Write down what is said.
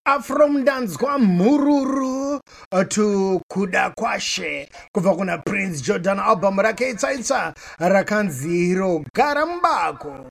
From Danzwa Mururu to Kuda Kwashe kubva kuna Prince Jordan album rake itsaitsa rakanzi Iro Garambako.